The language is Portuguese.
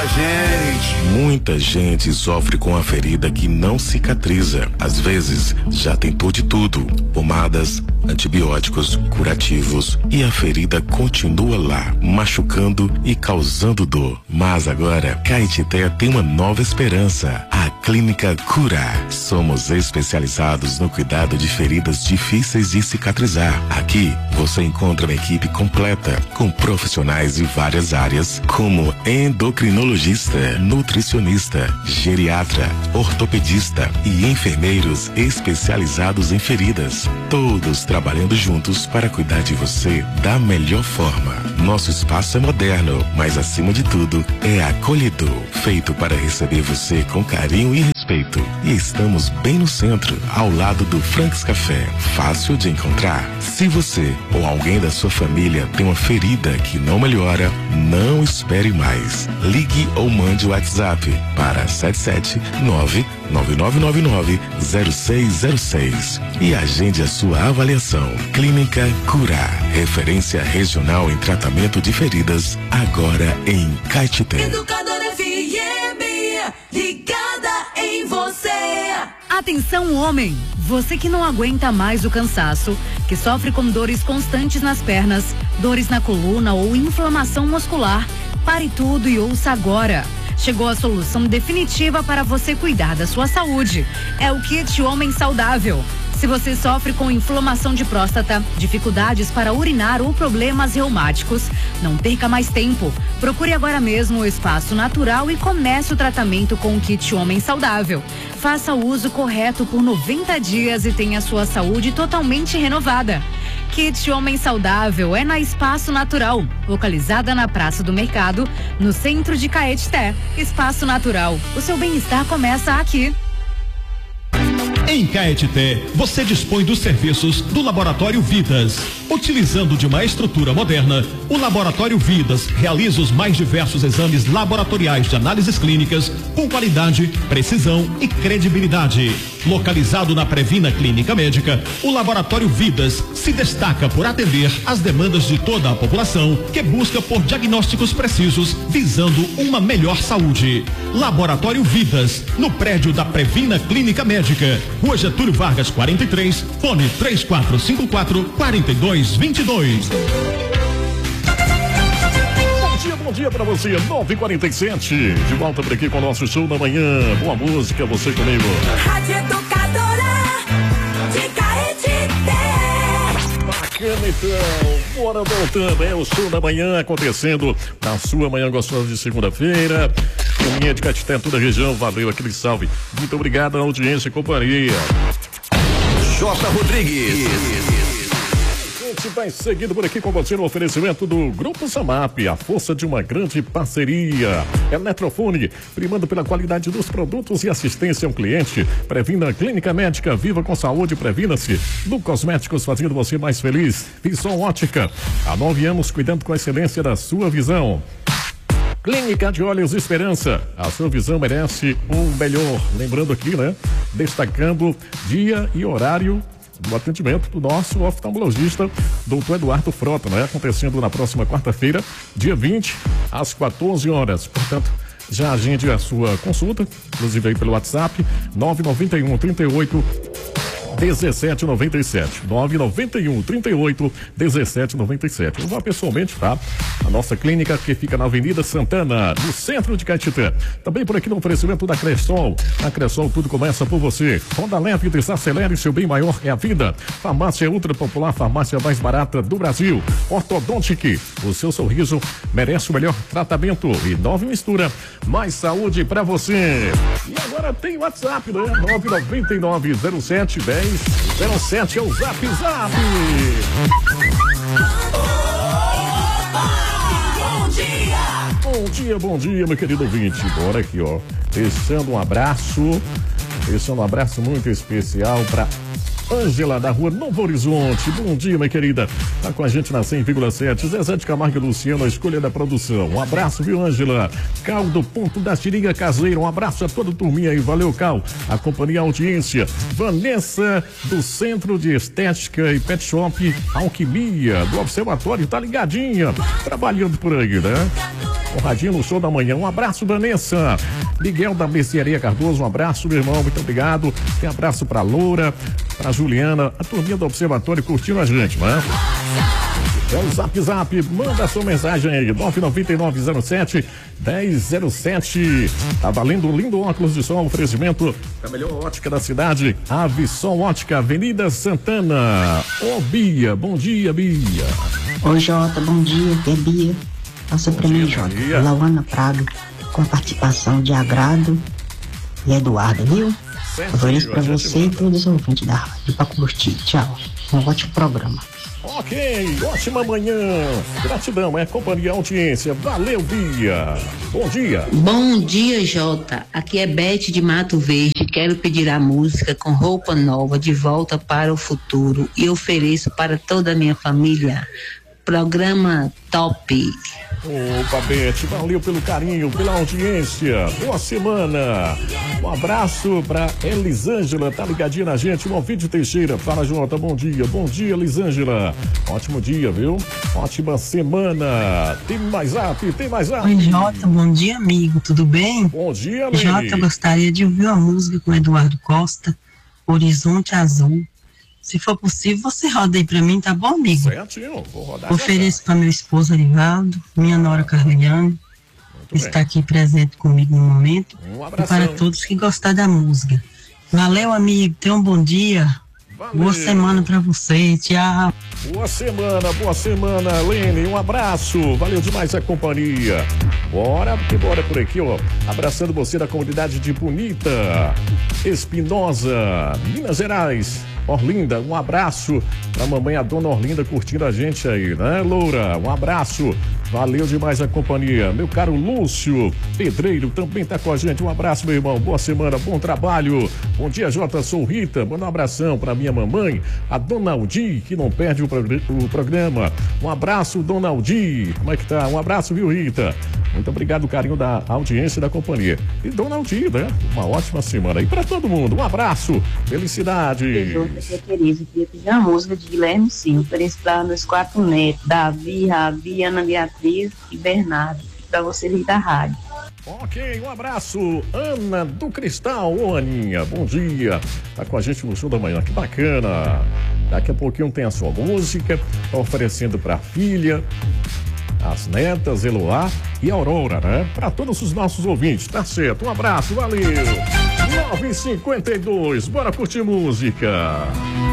gente. Muita gente sofre com a ferida que não cicatriza. Às vezes, já tentou de tudo: pomadas, antibióticos, curativos, e a ferida continua lá, machucando e causando dor. Mas agora, Caetité tem uma nova esperança: a Clínica Cura. Somos especializados no cuidado de feridas difíceis de cicatrizar. Aqui, você encontra uma equipe completa, com profissionais de várias áreas, como endocrinologista, nutricionista, geriatra, ortopedista e enfermeiros especializados em feridas. Todos trabalhando juntos para cuidar de você da melhor forma. Nosso espaço é moderno, mas acima de tudo, é acolhedor, feito para receber você com carinho e respeito. E estamos bem no centro, ao lado do Franks Café. Fácil de encontrar. Se você ou alguém da sua família tem uma ferida que não melhora, não espere mais. Ligue ou mande o WhatsApp para 77999990606 e agende a sua avaliação. Clínica Cura, referência regional em tratamento de feridas, agora em Caetité. Educadora FM, ligada em você. Atenção, homem! Você que não aguenta mais o cansaço, que sofre com dores constantes nas pernas, dores na coluna ou inflamação muscular, pare tudo e ouça agora. Chegou a solução definitiva para você cuidar da sua saúde. É o Kit Homem Saudável. Se você sofre com inflamação de próstata, dificuldades para urinar ou problemas reumáticos, não perca mais tempo. Procure agora mesmo o espaço natural e comece o tratamento com o Kit Homem Saudável. Faça o uso correto por 90 dias e tenha sua saúde totalmente renovada. Kit Homem Saudável é na Espaço Natural, localizada na Praça do Mercado, no centro de Caetité. Espaço Natural, o seu bem-estar começa aqui. Em Caetité, você dispõe dos serviços do Laboratório Vidas. Utilizando de uma estrutura moderna, o Laboratório Vidas realiza os mais diversos exames laboratoriais de análises clínicas com qualidade, precisão e credibilidade. Localizado na Previna Clínica Médica, o Laboratório Vidas se destaca por atender às demandas de toda a população que busca por diagnósticos precisos, visando uma melhor saúde. Laboratório Vidas, no prédio da Previna Clínica Médica, Rua Getúlio Vargas 43, fone 3454-4222. Bom dia pra você, 9h47. De volta por aqui com o nosso show da manhã. Boa música, você comigo. Rádio Educadora de Caetité. Bacana, então. Bora voltando. É o show da manhã acontecendo na sua manhã gostosa de segunda-feira. Caminha de Caetité, toda a região. Valeu, aquele salve. Muito obrigado à audiência e companhia. J. Rodrigues. A gente vai seguindo por aqui com você no oferecimento do Grupo Samap, a força de uma grande parceria. Eletrofone, primando pela qualidade dos produtos e assistência ao cliente. Previna Clínica Médica, viva com saúde, previna-se. Do Cosméticos, fazendo você mais feliz. Visão Ótica, há 9 anos cuidando com a excelência da sua visão. Clínica de Olhos Esperança, a sua visão merece o melhor. Lembrando aqui, né? Destacando dia e horário do atendimento do nosso oftalmologista, doutor Eduardo Frota, né? Acontecendo na próxima quarta-feira, dia 20, às 14 horas. Portanto, já agende a sua consulta, inclusive aí pelo WhatsApp, 991 38 1797, 991 38 1797. Eu vou pessoalmente, tá? A nossa clínica que fica na Avenida Santana, no centro de Caetité. Também por aqui no oferecimento da Cressol. Na Cressol tudo começa por você. Ronda leve, desacelere, seu bem maior é a vida. Farmácia Ultra Popular, farmácia mais barata do Brasil. Ortodontic, o seu sorriso merece o melhor tratamento. E Nova Mistura, mais saúde pra você. E agora tem WhatsApp, né? 999071007 é o Zap Zap. Bom dia, meu querido ouvinte. Bora aqui, ó. Deixando um abraço muito especial para Ângela, da rua Novo Horizonte. Bom dia, minha querida. Tá com a gente na 100,7. Zezé de Camargo e Luciano, a escolha da produção. Um abraço, viu, Ângela? Cal do Ponto da Seringa Caseira. Um abraço a toda a turminha aí. Valeu, Cal. A companhia audiência. Vanessa, do Centro de Estética e Pet Shop Alquimia, do Observatório, tá ligadinha. Trabalhando por aí, né? O Radinho no show da manhã. Um abraço, Vanessa. Miguel da Mercearia Cardoso, um abraço, meu irmão, muito obrigado. Tem abraço pra Loura, pra Juliana, a turminha do Observatório curtindo a gente, né? É o Zap, manda a sua mensagem aí, 99907-1007. Tá valendo um lindo óculos de sol, oferecimento da melhor ótica da cidade, Avisol Ótica, Avenida Santana. Ô, Bia, bom dia, Bia. Oi, Jota, bom dia, aqui é Bia. Passa pra mim, Jota, Lauana Prado, com participação de Agrado e Eduardo, viu? Ofereço pra você e todos os ouvintes da rádio pra curtir. Tchau. Um ótimo programa. Ok, ótima manhã. Gratidão, é companhia audiência. Valeu, Bia. Bom dia. Bom dia, Jota. Aqui é Bete de Mato Verde. Quero pedir a música Com Roupa Nova, De Volta para o Futuro, e ofereço para toda a minha família. Programa top. Opa, Bete, valeu pelo carinho, pela audiência. Boa semana. Um abraço pra Elisângela, tá ligadinha na gente. Um vídeo Teixeira. Fala, Jota, bom dia. Bom dia, Elisângela. Ótimo dia, viu? Ótima semana. Tem mais zap. Oi, Jota, bom dia, amigo. Tudo bem? Bom dia, Lene. Jota, gostaria de ouvir uma música com Eduardo Costa, Horizonte Azul. Se for possível, você roda aí pra mim, tá bom, amigo? Certinho, vou rodar. Ofereço para meu esposo Arivaldo, minha nora Carliane, que está aqui presente comigo no momento. Um e abração. para todos que gostarem da música. Valeu, amigo. Tenha um bom dia. Valeu. Boa semana para você. Tchau. Boa semana, Lene. Um abraço. Valeu demais a companhia. Bora por aqui, ó. Abraçando você da comunidade de Bonita, Espinosa, Minas Gerais. Orlinda, um abraço pra mamãe, a dona Orlinda, curtindo a gente aí, né, Loura? Um abraço, valeu demais a companhia. Meu caro Lúcio Pedreiro também tá com a gente. Um abraço, meu irmão, boa semana, bom trabalho. Bom dia, Jota, sou Rita. Manda um abração pra minha mamãe, a Dona Aldi, que não perde o programa. Um abraço, Dona Aldi. Como é que tá? Um abraço, viu, Rita? Muito obrigado, carinho da audiência da companhia. E Dona Aldi, né? Uma ótima semana aí pra todo mundo. Um abraço, felicidade. Aqui é Tereza, queria pedir uma música de Guilherme Silva, ofereço para meus 4 netos, Davi, Rabi, Ana Beatriz e Bernardo, para você vir da rádio. Ok, um abraço, Ana do Cristal. Ô, Aninha, bom dia. Tá com a gente no show da manhã, que bacana. Daqui a pouquinho tem a sua música, tá oferecendo pra filha, as netas, Eloá e Aurora, né? Para todos os nossos ouvintes, tá certo? Um abraço, valeu. 9h52, bora curtir música.